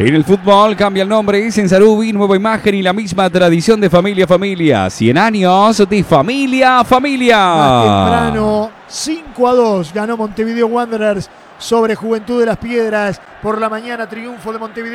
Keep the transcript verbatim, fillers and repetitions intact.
En el fútbol cambia el nombre, es en Sarubi, nueva imagen y la misma tradición de familia a familia. cien años de familia a familia. Más temprano, cinco a dos ganó Montevideo Wanderers sobre Juventud de las Piedras. Por la mañana, triunfo de Montevideo